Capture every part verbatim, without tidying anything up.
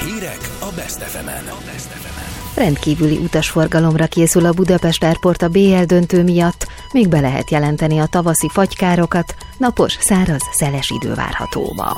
Hírek a Best ef emen. Rendkívüli utasforgalomra készül a Budapest Airport a bé el döntő miatt, még be lehet jelenteni a tavaszi fagykárokat, napos, száraz, szeles idő várható ma.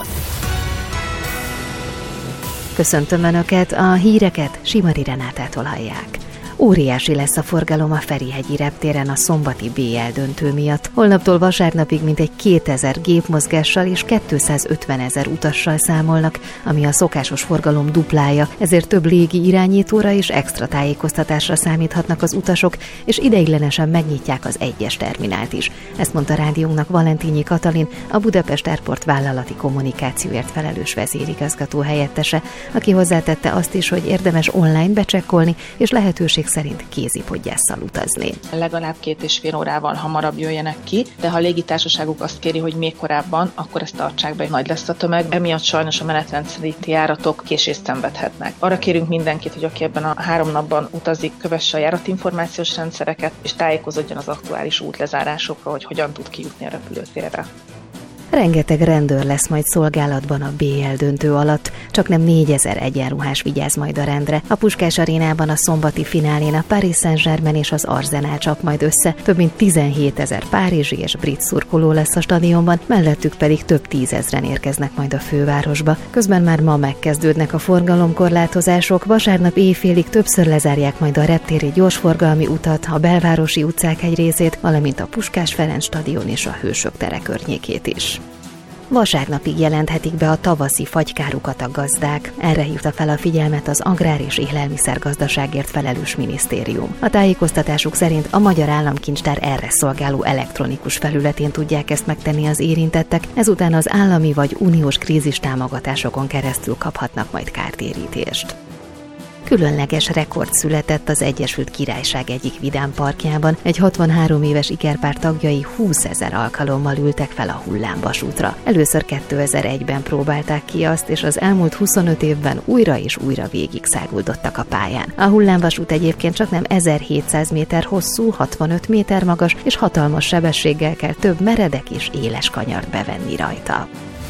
Köszöntöm Önöket, a híreket Simari Renátától hallják. Óriási lesz a forgalom a Ferihegyi reptéren a szombati bé el döntő miatt. Holnaptól vasárnapig mintegy kétezer gépmozgással és kétszázötvenezer utassal számolnak, ami a szokásos forgalom duplája, ezért több légi irányítóra és extra tájékoztatásra számíthatnak az utasok, és ideiglenesen megnyitják az egyes terminált is. Ezt mondta rádiónknak Valentinyi Katalin, a Budapest Airport vállalati kommunikációért felelős vezérigazgató helyettese, aki hozzátette azt is, hogy érdemes online becsekkolni, és lehetőség szerint kézipodgyásszal utazni. Legalább két és fél órával hamarabb jöjjenek ki, de ha a légitársaságuk azt kéri, hogy még korábban, akkor ezt tartsák be, nagy lesz a tömeg. Emiatt sajnos a menetrend szerinti járatok késést szenvedhetnek. Arra kérünk mindenkit, hogy aki ebben a három napban utazik, kövesse a járatinformációs rendszereket, és tájékozódjon az aktuális útlezárásokról, hogy hogyan tud kijutni a repülőtérre. Rengeteg rendőr lesz majd szolgálatban a bé el döntő alatt, csak nem négyezer egyenruhás vigyáz majd a rendre. A Puskás arénában a szombati finálén a Paris Saint-Germain és az Arsenal csap majd össze, több mint tizenhétezer párizsi és brit szurkoló lesz a stadionban, mellettük pedig több tízezren érkeznek majd a fővárosba. Közben már ma megkezdődnek a forgalomkorlátozások, vasárnap éjfélig többször lezárják majd a reptéri gyorsforgalmi utat, a belvárosi utcák egy részét, valamint a Puskás Ferenc stadion és a Hősök tere környékét is. Vasárnapig jelenthetik be a tavaszi fagykárukat a gazdák. Erre hívta fel a figyelmet az Agrár- és Élelmiszergazdaságért felelős minisztérium. A tájékoztatásuk szerint a Magyar Államkincstár erre szolgáló elektronikus felületén tudják ezt megtenni az érintettek, ezután az állami vagy uniós krízistámogatásokon keresztül kaphatnak majd kártérítést. Különleges rekord született az Egyesült Királyság egyik vidámparkjában. Egy hatvanhárom éves ikerpár tagjai húszezer alkalommal ültek fel a hullámvasútra. Először kétezer-egyben próbálták ki azt, és az elmúlt huszonöt évben újra és újra végig száguldottak a pályán. A hullámvasút egyébként csaknem ezerhétszáz méter hosszú, hatvanöt méter magas, és hatalmas sebességgel kell több meredek és éles kanyart bevenni rajta.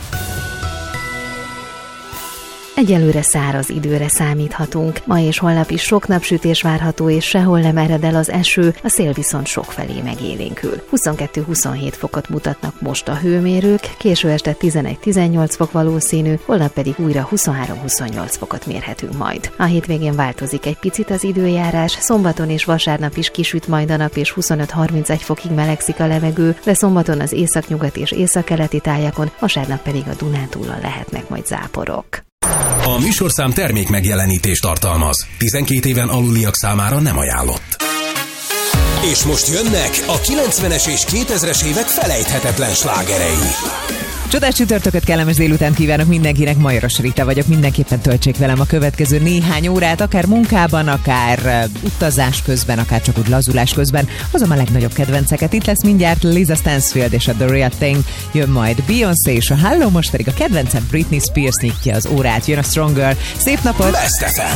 Egyelőre száraz időre számíthatunk. Ma és holnap is sok napsütés várható, és sehol nem ered el az eső, a szél viszont sokfelé megélénkül. huszonkettő-huszonhét fokot mutatnak most a hőmérők, késő este tizenegy-tizennyolc fok valószínű, holnap pedig újra huszonhárom-huszonnyolc fokot mérhetünk majd. A hétvégén változik egy picit az időjárás, szombaton és vasárnap is kisüt majd a nap, és huszonöt-harmincegy fokig melegszik a levegő, de szombaton az északnyugat és északkeleti tájakon, vasárnap pedig a Dunántúlon lehetnek majd záporok. A műsorszám termék megjelenítést tartalmaz. tizenkét éven aluliak számára nem ajánlott. És most jönnek a kilencvenes és kétezres évek felejthetetlen slágerei. Csodás csütörtököt, kellemes délután kívánok mindenkinek, Majoros Rita vagyok, mindenképpen töltsék velem a következő néhány órát, akár munkában, akár utazás közben, akár csak úgy lazulás közben, hozom a legnagyobb kedvenceket. Itt lesz mindjárt Lisa Stansfield és a The Real Thing, jön majd Beyoncé és a Hello, most pedig a kedvencem Britney Spears nyitja az órát, jön a Stronger. Szép napot! Best ef em.